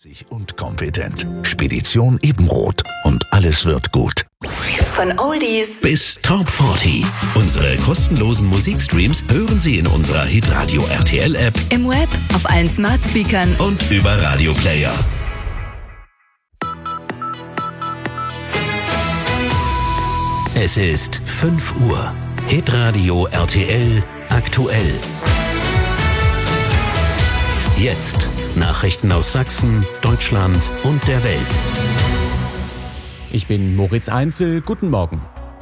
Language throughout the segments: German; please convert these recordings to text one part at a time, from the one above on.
Und kompetent. Spedition Ebenroth. Und alles wird gut. Von Oldies bis Top 40. Unsere kostenlosen Musikstreams hören Sie in unserer Hitradio RTL App, im Web, auf allen Smart Speakern und über Radio Player. Es ist 5 Uhr. Hitradio RTL aktuell. Jetzt Nachrichten aus Sachsen, Deutschland und der Welt. Ich bin Moritz Einzel. Guten Morgen.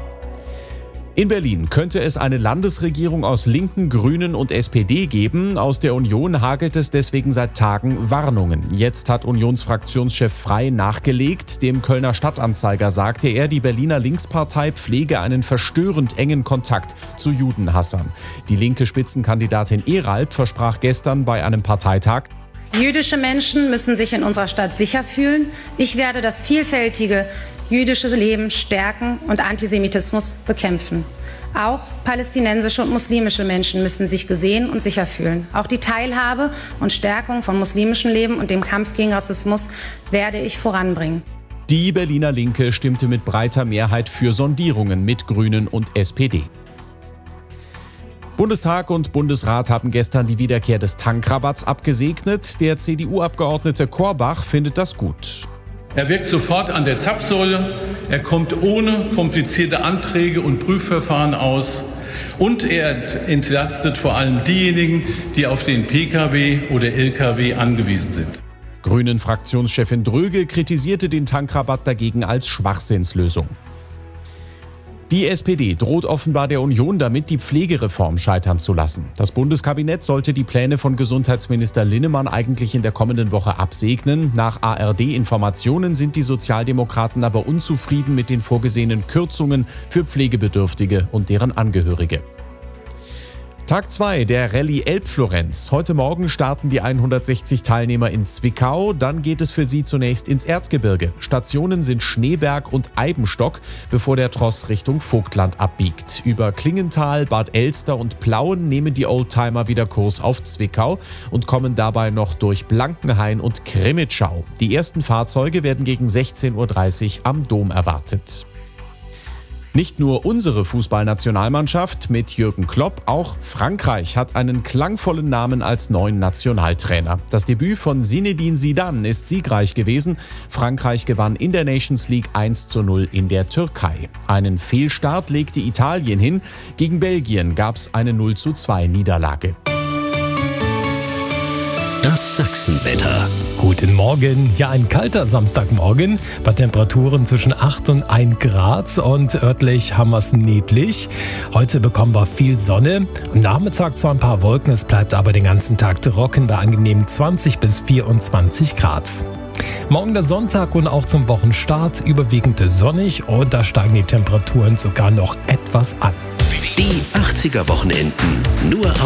In Berlin könnte es eine Landesregierung aus Linken, Grünen und SPD geben. Aus der Union hagelt es deswegen seit Tagen Warnungen. Jetzt hat Unionsfraktionschef Frey nachgelegt. Dem Kölner Stadtanzeiger sagte er, die Berliner Linkspartei pflege einen verstörend engen Kontakt zu Judenhassern. Die linke Spitzenkandidatin Eralb versprach gestern bei einem Parteitag: Jüdische Menschen müssen sich in unserer Stadt sicher fühlen. Ich werde das vielfältige jüdische Leben stärken und Antisemitismus bekämpfen. Auch palästinensische und muslimische Menschen müssen sich gesehen und sicher fühlen. Auch die Teilhabe und Stärkung von muslimischem Leben und dem Kampf gegen Rassismus werde ich voranbringen. Die Berliner Linke stimmte mit breiter Mehrheit für Sondierungen mit Grünen und SPD. Bundestag und Bundesrat haben gestern die Wiederkehr des Tankrabatts abgesegnet. Der CDU-Abgeordnete Korbach findet das gut. Er wirkt sofort an der Zapfsäule, er kommt ohne komplizierte Anträge und Prüfverfahren aus und er entlastet vor allem diejenigen, die auf den Pkw oder Lkw angewiesen sind. Grünen-Fraktionschefin Dröge kritisierte den Tankrabatt dagegen als Schwachsinnslösung. Die SPD droht offenbar der Union damit, die Pflegereform scheitern zu lassen. Das Bundeskabinett sollte die Pläne von Gesundheitsminister Linnemann eigentlich in der kommenden Woche absegnen. Nach ARD-Informationen sind die Sozialdemokraten aber unzufrieden mit den vorgesehenen Kürzungen für Pflegebedürftige und deren Angehörige. Tag 2 der Rallye Elbflorenz. Heute Morgen starten die 160 Teilnehmer in Zwickau. Dann geht es für sie zunächst ins Erzgebirge. Stationen sind Schneeberg und Eibenstock, bevor der Tross Richtung Vogtland abbiegt. Über Klingenthal, Bad Elster und Plauen nehmen die Oldtimer wieder Kurs auf Zwickau und kommen dabei noch durch Blankenhain und Krimitschau. Die ersten Fahrzeuge werden gegen 16:30 Uhr am Dom erwartet. Nicht nur unsere Fußballnationalmannschaft mit Jürgen Klopp, auch Frankreich hat einen klangvollen Namen als neuen Nationaltrainer. Das Debüt von Zinedine Zidane ist siegreich gewesen. Frankreich gewann in der Nations League 1:0 in der Türkei. Einen Fehlstart legte Italien hin. Gegen Belgien gab es eine 0:2 Niederlage. Das Sachsenwetter. Guten Morgen. Ja, ein kalter Samstagmorgen bei Temperaturen zwischen 8 und 1 Grad und örtlich haben wir es neblig. Heute bekommen wir viel Sonne. Am Nachmittag zwar ein paar Wolken, es bleibt aber den ganzen Tag trocken bei angenehmen 20 bis 24 Grad. Morgen der Sonntag und auch zum Wochenstart überwiegend sonnig und da steigen die Temperaturen sogar noch etwas an. Die 80er Wochenenden nur